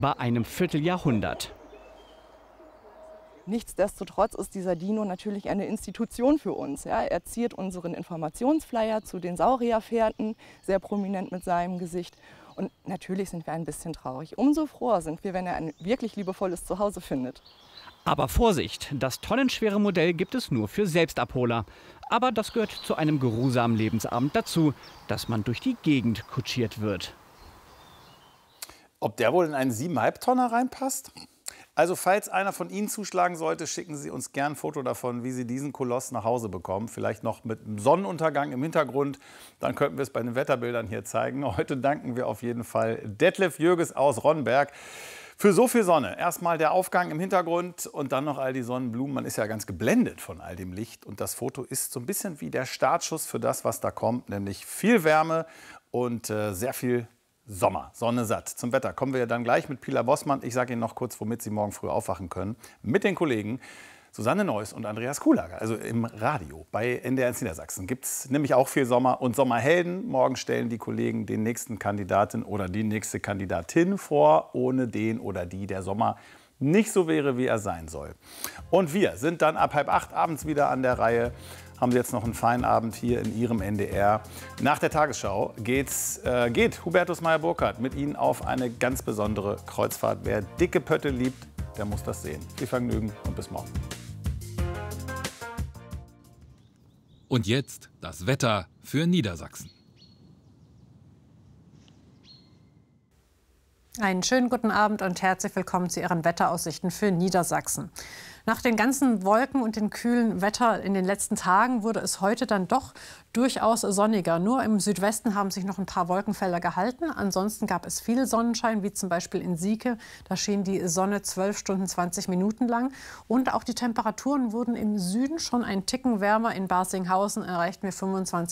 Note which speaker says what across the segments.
Speaker 1: Bei einem Vierteljahrhundert.
Speaker 2: Nichtsdestotrotz ist dieser Dino natürlich eine Institution für uns. Ja. Er ziert unseren Informationsflyer zu den Saurierfährten, sehr prominent mit seinem Gesicht. Und natürlich sind wir ein bisschen traurig. Umso froher sind wir, wenn er ein wirklich liebevolles Zuhause findet.
Speaker 1: Aber Vorsicht, das tonnenschwere Modell gibt es nur für Selbstabholer. Aber das gehört zu einem geruhsamen Lebensabend dazu, dass man durch die Gegend kutschiert wird.
Speaker 3: Ob der wohl in einen 7,5 Tonner reinpasst? Also falls einer von Ihnen zuschlagen sollte, schicken Sie uns gern ein Foto davon, wie Sie diesen Koloss nach Hause bekommen. Vielleicht noch mit einem Sonnenuntergang im Hintergrund. Dann könnten wir es bei den Wetterbildern hier zeigen. Heute danken wir auf jeden Fall Detlef Jürges aus Ronnberg für so viel Sonne. Erstmal der Aufgang im Hintergrund und dann noch all die Sonnenblumen. Man ist ja ganz geblendet von all dem Licht. Und das Foto ist so ein bisschen wie der Startschuss für das, was da kommt. Nämlich viel Wärme und sehr viel Sommer, Sonne satt. Zum Wetter kommen wir ja dann gleich mit Pilar Bossmann. Ich sage Ihnen noch kurz, womit Sie morgen früh aufwachen können. Mit den Kollegen Susanne Neuss und Andreas Kuhlager. Also im Radio bei NDR1 Niedersachsen gibt es nämlich auch viel Sommer und Sommerhelden. Morgen stellen die Kollegen den nächsten Kandidatin oder die nächste Kandidatin vor, ohne den oder die der Sommer nicht so wäre, wie er sein soll. Und wir sind dann ab 7:30 abends wieder an der Reihe. Haben Sie jetzt noch einen feinen Abend hier in Ihrem NDR. Nach der Tagesschau geht Hubertus Meyer-Burkhardt mit Ihnen auf eine ganz besondere Kreuzfahrt. Wer dicke Pötte liebt, der muss das sehen. Viel Vergnügen und bis morgen.
Speaker 4: Und jetzt das Wetter für Niedersachsen.
Speaker 5: Einen schönen guten Abend und herzlich willkommen zu Ihren Wetteraussichten für Niedersachsen. Nach den ganzen Wolken und dem kühlen Wetter in den letzten Tagen wurde es heute dann doch durchaus sonniger. Nur im Südwesten haben sich noch ein paar Wolkenfelder gehalten. Ansonsten gab es viel Sonnenschein, wie zum Beispiel in Sieke. Da schien die Sonne 12 Stunden 20 Minuten lang. Und auch die Temperaturen wurden im Süden schon ein Ticken wärmer. In Barsinghausen erreichten wir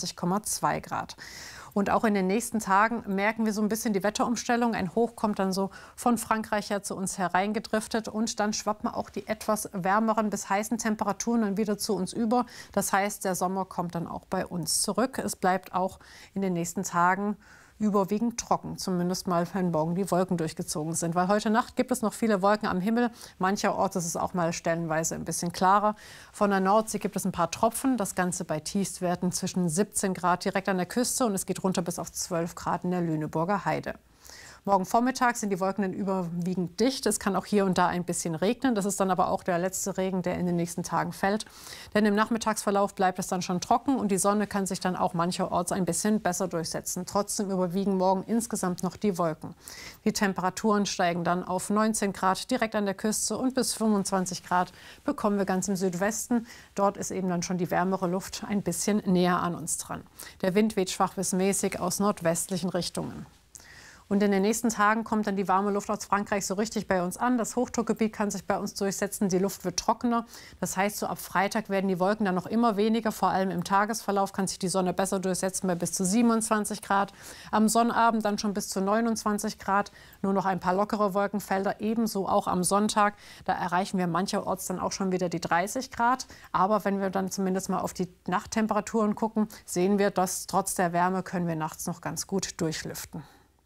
Speaker 5: 25,2 Grad. Und auch in den nächsten Tagen merken wir so ein bisschen die Wetterumstellung. Ein Hoch kommt dann so von Frankreich her zu uns hereingedriftet. Und dann schwappen auch die etwas wärmeren bis heißen Temperaturen dann wieder zu uns über. Das heißt, der Sommer kommt dann auch bei uns zurück. Es bleibt auch in den nächsten Tagen überwiegend trocken, zumindest mal, wenn morgen die Wolken durchgezogen sind. Weil heute Nacht gibt es noch viele Wolken am Himmel. Mancherorts ist es auch mal stellenweise ein bisschen klarer. Von der Nordsee gibt es ein paar Tropfen. Das Ganze bei Tiefstwerten zwischen 17 Grad direkt an der Küste und es geht runter bis auf 12 Grad in der Lüneburger Heide. Morgen Vormittag sind die Wolken dann überwiegend dicht. Es kann auch hier und da ein bisschen regnen. Das ist dann aber auch der letzte Regen, der in den nächsten Tagen fällt. Denn im Nachmittagsverlauf bleibt es dann schon trocken und die Sonne kann sich dann auch mancherorts ein bisschen besser durchsetzen. Trotzdem überwiegen morgen insgesamt noch die Wolken. Die Temperaturen steigen dann auf 19 Grad direkt an der Küste und bis 25 Grad bekommen wir ganz im Südwesten. Dort ist eben dann schon die wärmere Luft ein bisschen näher an uns dran. Der Wind weht schwach bis mäßig aus nordwestlichen Richtungen. Und in den nächsten Tagen kommt dann die warme Luft aus Frankreich so richtig bei uns an. Das Hochdruckgebiet kann sich bei uns durchsetzen. Die Luft wird trockener. Das heißt, so ab Freitag werden die Wolken dann noch immer weniger. Vor allem im Tagesverlauf kann sich die Sonne besser durchsetzen bei bis zu 27 Grad. Am Sonnabend dann schon bis zu 29 Grad. Nur noch ein paar lockere Wolkenfelder. Ebenso auch am Sonntag. Da erreichen wir mancherorts dann auch schon wieder die 30 Grad. Aber wenn wir dann zumindest mal auf die Nachttemperaturen gucken, sehen wir, dass trotz der Wärme können wir nachts noch ganz gut durchlüften.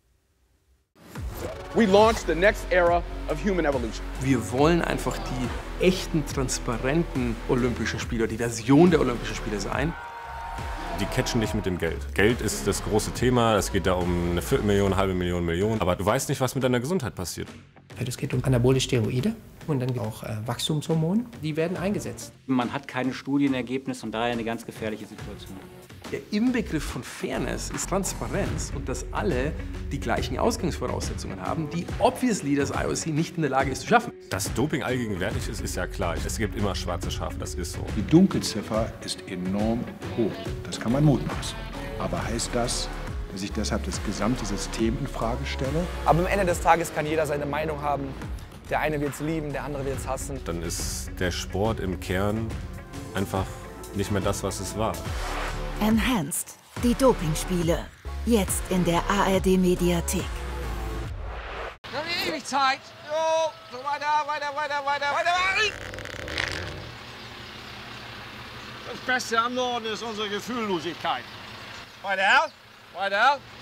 Speaker 6: We launched the next era of human evolution.
Speaker 7: Wir wollen einfach die echten, transparenten Olympischen Spiele, die Version der Olympischen Spiele sein.
Speaker 8: Die catchen dich mit dem Geld. Geld ist das große Thema. Es geht da um eine Viertelmillion, halbe Million, Million. Aber du weißt nicht, was mit deiner Gesundheit passiert.
Speaker 9: Es geht um anabolische Steroide und dann auch Wachstumshormone. Die werden eingesetzt.
Speaker 10: Man hat keine Studienergebnisse und daher eine ganz gefährliche Situation.
Speaker 7: Der Inbegriff von Fairness ist Transparenz und dass alle die gleichen Ausgangsvoraussetzungen haben, die obviously das IOC nicht in der Lage ist zu schaffen.
Speaker 8: Dass Doping allgegenwärtig ist, ist ja klar. Es gibt immer schwarze Schafe, das ist so.
Speaker 11: Die Dunkelziffer ist enorm hoch. Das kann man mutmaßen. Aber heißt das, dass ich deshalb das gesamte System in Frage stelle?
Speaker 12: Aber am Ende des Tages kann jeder seine Meinung haben. Der eine wird es lieben, der andere wird es hassen.
Speaker 8: Dann ist der Sport im Kern einfach nicht mehr das, was es war.
Speaker 13: Enhanced, die Dopingspiele. Jetzt in der ARD-Mediathek.
Speaker 14: Wir haben ewig Zeit. Jo, so weiter. Das Beste am Norden ist unsere Gefühllosigkeit. Weiter.